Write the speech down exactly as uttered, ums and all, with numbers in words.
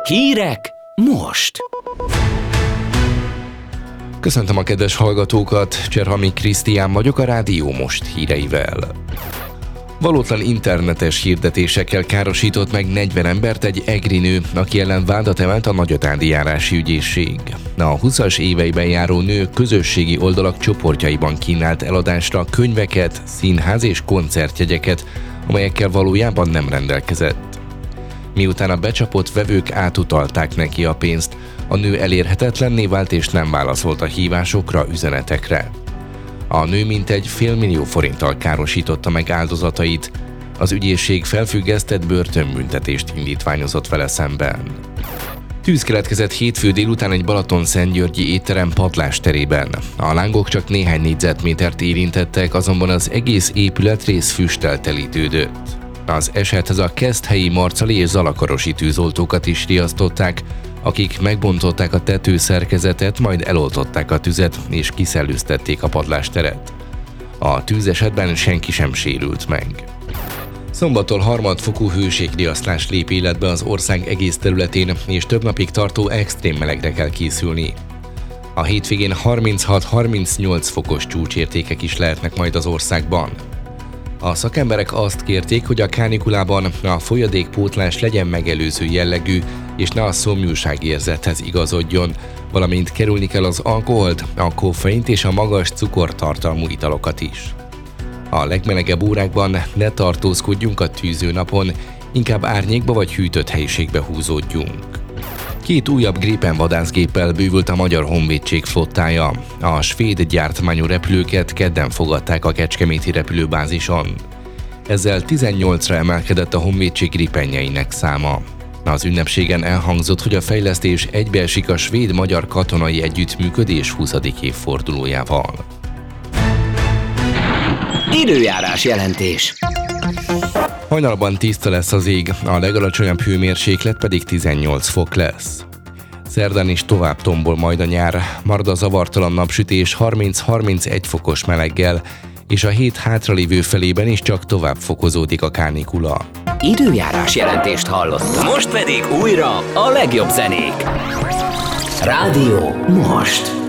Hírek most! Köszöntöm a kedves hallgatókat, Cserhami Krisztián vagyok a Rádió Most híreivel. Valótlan internetes hirdetésekkel károsított meg negyven embert egy egri nő, aki ellen vádat emelt a Nagyatádi járási ügyészség. A huszas éveiben járó nő közösségi oldalak csoportjaiban kínált eladásra könyveket, színház és koncertjegyeket, amelyekkel valójában nem rendelkezett. Miután a becsapott vevők átutalták neki a pénzt, a nő elérhetetlenné vált és nem válaszolt a hívásokra, üzenetekre. A nő mintegy félmillió forinttal károsította meg áldozatait, az ügyészség felfüggesztett börtönbüntetést indítványozott vele szemben. Tűz keletkezett hétfő délután egy Balatonszentgyörgyi étterem padlásterében. A lángok csak néhány négyzetmétert érintettek, azonban az egész épületrész füsttel telítődött. Az esethez a keszthelyi marcali és zalakarosi tűzoltókat is riasztották, akik megbontották a tetőszerkezetet, majd eloltották a tüzet és kiszellőztették a padlásteret. A tűzesetben senki sem sérült meg. Szombattól harmadfokú hőségriasztás lép életbe az ország egész területén, és több napig tartó extrém melegre kell készülni. A hétvégén harminchat-harmincnyolc fokos csúcsértékek is lehetnek majd az országban. A szakemberek azt kérték, hogy a kánikulában a folyadékpótlás legyen megelőző jellegű, és ne a szomjúságérzethez igazodjon, valamint kerülni kell az alkoholt, a koffeint és a magas cukortartalmú italokat is. A legmelegebb órákban ne tartózkodjunk a tűzőnapon, inkább árnyékba vagy hűtött helyiségbe húzódjunk. Két újabb Gripen vadászgéppel bővült a Magyar Honvédség flottája. A svéd gyártmányú repülőket kedden fogadták a kecskeméti repülőbázison. Ezzel tizennyolcra emelkedett a honvédség Gripenjeinek száma. Az ünnepségen elhangzott, hogy a fejlesztés egybeesik a svéd-magyar katonai együttműködés huszadik évfordulójával. Időjárás jelentés. Hajnalban tiszta lesz az ég, a legalacsonyabb hőmérséklet pedig tizennyolc fok lesz. Szerdán is tovább tombol majd a nyár, marad a zavartalan napsütés harminc-harmincegy fokos meleggel, és a hét hátralévő felében is csak tovább fokozódik a kánikula. Időjárás jelentést hallottam. Most pedig újra a legjobb zenék. Rádió Most.